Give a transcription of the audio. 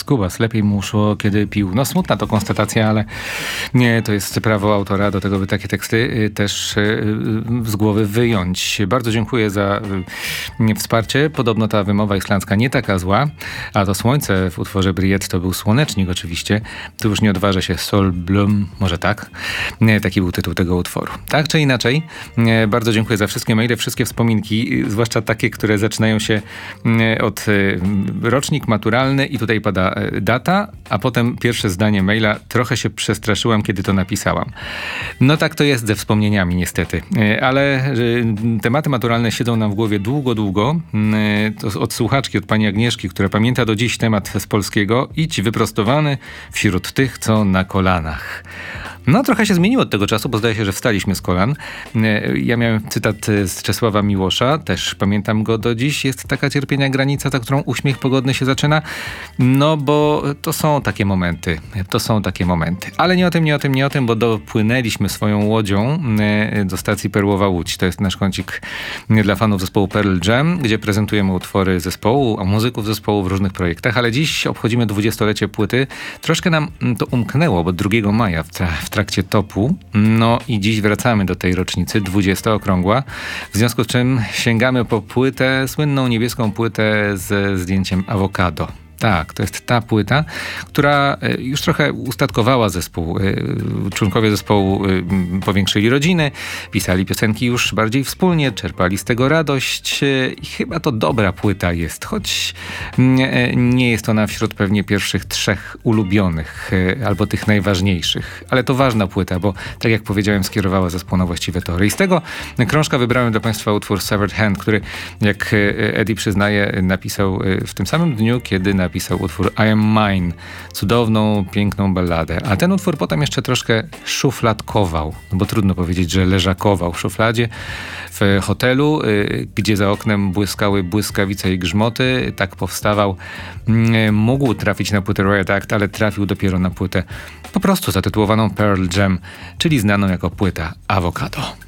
skubas. Lepiej mu szło, kiedy pił. No smutna to konstatacja, ale nie, to jest prawo autora do tego, by takie teksty też z głowy wyjąć. Bardzo dziękuję za wsparcie. Podobno ta wymowa islandzka nie taka zła, a to słońce w utworze Briet to był słonecznik oczywiście. Tu już nie odważę się. Sol Blum, może tak? Taki był tytuł tego utworu. Tak czy inaczej, bardzo dziękuję za wszystkie maile, wszystkie wspominki, zwłaszcza takie, które zaczynają się od rocznik maturalny i tutaj pada data, a potem pierwsze zdanie maila. Trochę się przestraszyłam, kiedy to napisałam. No tak to jest ze wspomnieniami niestety, ale tematy maturalne siedzą nam w głowie długo. To od słuchaczki, od pani Agnieszki, która pamięta do dziś temat z polskiego. Idź wyprostowany wśród tych, co na kolanach. No trochę się zmieniło od tego czasu, bo zdaje się, że wstaliśmy z kolan. Ja miałem cytat z Czesława Miłosza, też pamiętam go do dziś. Jest taka cierpienia granica, za którą uśmiech pogodny się zaczyna. No bo to są takie momenty. Ale nie o tym, bo dopłynęliśmy swoją łodzią do stacji Perłowa Łódź. To jest nasz kącik dla fanów zespołu Pearl Jam, gdzie prezentujemy utwory zespołu, a muzyków zespołu w różnych projektach. Ale dziś obchodzimy 20-lecie płyty. Troszkę nam to umknęło, bo 2 maja w trakcie topu. No i dziś wracamy do tej rocznicy, 20 okrągła. W związku z czym sięgamy po płytę, słynną niebieską płytę ze zdjęciem awokado. Tak, to jest ta płyta, która już trochę ustatkowała zespół. Członkowie zespołu powiększyli rodziny, pisali piosenki już bardziej wspólnie, czerpali z tego radość i chyba to dobra płyta jest, choć nie jest ona wśród pewnie pierwszych 3 ulubionych albo tych najważniejszych. Ale to ważna płyta, bo tak jak powiedziałem, skierowała zespół na właściwe tory. I z tego krążka wybrałem dla Państwa utwór Severed Hand, który, jak Eddie przyznaje, napisał w tym samym dniu, kiedy napisał utwór I Am Mine, cudowną, piękną balladę. A ten utwór potem jeszcze troszkę szufladkował, no bo trudno powiedzieć, że leżakował w szufladzie w hotelu, gdzie za oknem błyskały błyskawice i grzmoty. Tak powstawał. Mógł trafić na płytę Riot Act, ale trafił dopiero na płytę po prostu zatytułowaną Pearl Jam, czyli znaną jako płyta Awokado.